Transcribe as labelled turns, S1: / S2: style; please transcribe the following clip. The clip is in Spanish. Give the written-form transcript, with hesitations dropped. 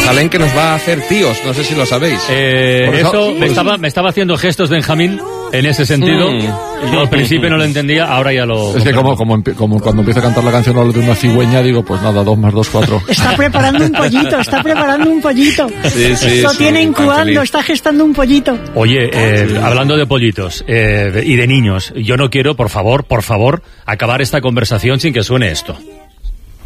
S1: Rosalén, que nos va a hacer tíos, no sé si lo sabéis.
S2: Eso me estaba haciendo gestos Benjamín en ese sentido. Yo al principio no lo entendía, ahora ya lo...
S3: Es que como cuando empiezo a cantar la canción hablo de una cigüeña, digo, pues nada, 2 más 2, 4.
S4: Está preparando un pollito.
S1: Sí,
S4: Lo tiene incubando, está gestando un pollito.
S2: Oye, hablando de pollitos y de niños, yo no quiero, por favor, acabar esta conversación sin que suene esto.